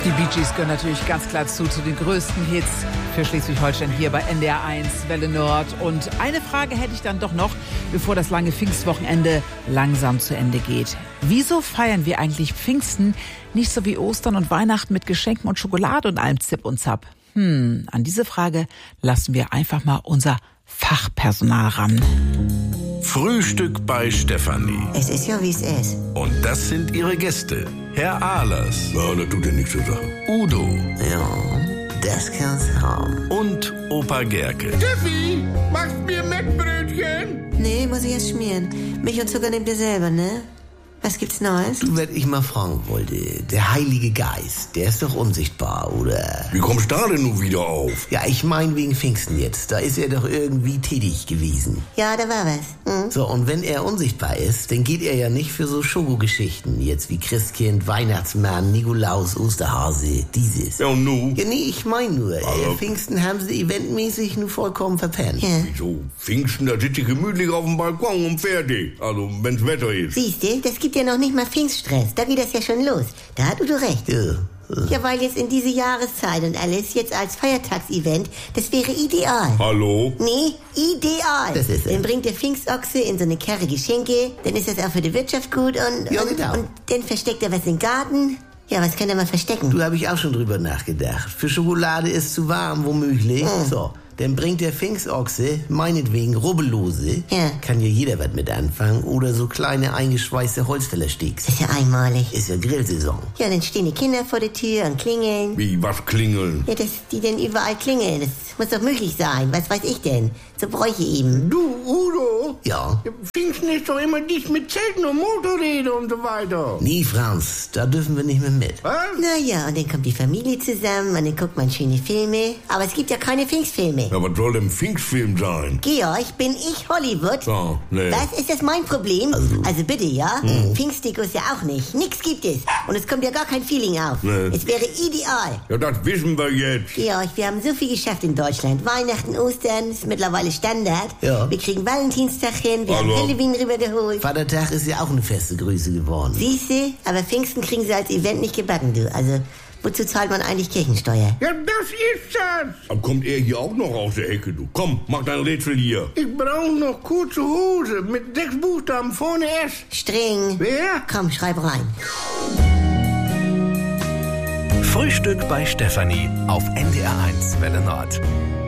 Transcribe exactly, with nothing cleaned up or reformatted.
Die Bee Gees gehören natürlich ganz klar zu, zu den größten Hits für Schleswig-Holstein hier bei N D R eins, Welle Nord. Und eine Frage hätte ich dann doch noch, bevor das lange Pfingstwochenende langsam zu Ende geht. Wieso feiern wir eigentlich Pfingsten nicht so wie Ostern und Weihnachten mit Geschenken und Schokolade und allem Zip und Zap? Hm, an diese Frage lassen wir einfach mal unser Fachpersonal ran. Frühstück bei Stefanie. Es ist ja, wie es ist. Und das sind ihre Gäste. Herr Ahlers. Ja, das tut ja nichts zur Sache. Udo. Ja, das kann's haben. Und Opa Gerke. Steffi, machst mir Mettbrötchen? Nee, muss ich erst schmieren. Milch und Zucker nehmt ihr selber, ne? Was gibt's Neues? Du, was ich mal fragen wollte, der Heilige Geist, der ist doch unsichtbar, oder? Wie kommst du da denn nun wieder auf? Ja, ich mein wegen Pfingsten jetzt, da ist er doch irgendwie tätig gewesen. Ja, da war was. Hm? So, und wenn er unsichtbar ist, dann geht er ja nicht für so Schokogeschichten, jetzt wie Christkind, Weihnachtsmann, Nikolaus, Osterhase, dieses. Ja, und nu? Ja, nee, ich mein nur, äh, Aber- Pfingsten haben sie eventmäßig nur vollkommen verpennt. Ja. Wieso? Pfingsten, da sitze ich gemütlich auf dem Balkon und fertig. Also, wenn's Wetter ist. Siehst du, das gibt ja noch nicht mal Pfingststress. Da geht das ja schon los. Da hat Udo recht. Ja. Ja, weil jetzt in diese Jahreszeit und alles jetzt als Feiertagsevent, das wäre ideal. Hallo? Nee, ideal. Das ist es. Dann bringt der Pfingstochse in so eine Kerre Geschenke, dann ist das auch für die Wirtschaft gut und, Ja, und, genau. und dann versteckt er was im Garten. Ja, was kann er mal verstecken? Du, habe ich auch schon drüber nachgedacht. Für Schokolade ist zu warm, womöglich. Mhm. So, dann bringt der Pfingstochse, meinetwegen Rubbellose, Ja. kann ja jeder was mit anfangen, oder so kleine eingeschweißte Holzfällersticks. Das ist ja einmalig. Ist ja Grillsaison. Ja, dann stehen die Kinder vor der Tür und klingeln. Wie, was klingeln? Ja, dass die denn überall klingeln, das muss doch möglich sein. Was weiß ich denn? So Bräuche eben. Du, Udo? Ja. Pfingsten ist doch immer dies mit Zelten und Motorräder und so weiter. Nee, Franz, da dürfen wir nicht mehr mit. Was? Naja, und dann kommt die Familie zusammen und dann guckt man schöne Filme. Aber es gibt ja keine Pfingstfilme. Ja, was soll denn Pfingstfilm sein? Georg, bin ich Hollywood? Ja, nee. Was, ist das mein Problem? Also, bitte, ja? Hm. Pfingstdekos ja auch nicht. Nix gibt es. Und es kommt ja gar kein Feeling auf. Nee. Es wäre ideal. Ja, das wissen wir jetzt. Georg, wir haben so viel geschafft in Deutschland. Weihnachten, Ostern ist mittlerweile Standard. Ja. Wir kriegen Valentinstag hin, wir Hallo. haben Halloween rübergeholt. Vatertag ist ja auch eine feste Größe geworden. Siehste, aber Pfingsten kriegen sie als Event nicht gebacken, du. Also, wozu zahlt man eigentlich Kirchensteuer? Ja, das ist das. Dann kommt er hier auch noch aus der Ecke, du. Komm, mach dein Rätsel hier. Ich brauche noch kurze Hose mit sechs Buchstaben vorne S. Streng. Wer? Komm, schreib rein. Frühstück bei Stefanie auf N D R eins, Welle Nord.